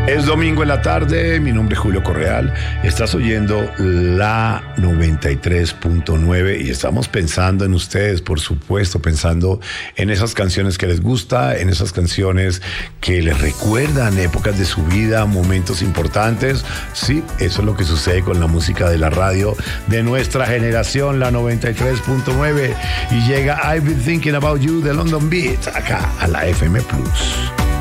Es domingo en la tarde, mi nombre es Julio Correal, estás oyendo la 93.9 y estamos pensando en ustedes, por supuesto, pensando en esas canciones que les gusta, en esas canciones que les recuerdan épocas de su vida, momentos importantes. Sí, eso es lo que sucede con la música de la radio de nuestra generación, la 93.9, y llega I've Been Thinking About You de London Beat, acá a la FM Plus.